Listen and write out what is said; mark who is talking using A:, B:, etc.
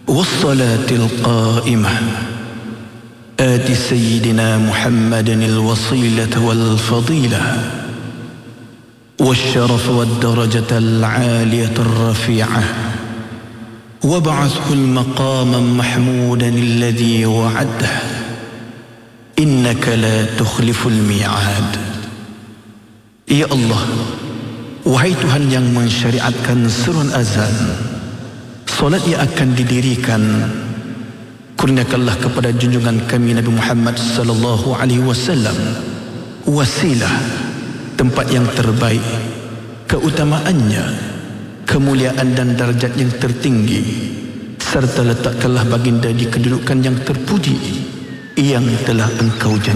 A: والصلاة القائمة آت سيدنا محمد الوصيلة والفضيلة والشرف والدرجة العالية الرفيعة وابعثه المقام محمودا الذي وعده إنك لا تخلف الميعاد. Ya Allah, wahai Tuhan yang mensyariatkan seruan azan, solat yang akan didirikan, kurniakanlah kepada junjungan kami Nabi Muhammad sallallahu alaihi wasallam wasilah, tempat yang terbaik, keutamaannya, kemuliaan dan darjat yang tertinggi, serta letakkanlah baginda di kedudukan yang terpuji yang telah Engkau janjikan.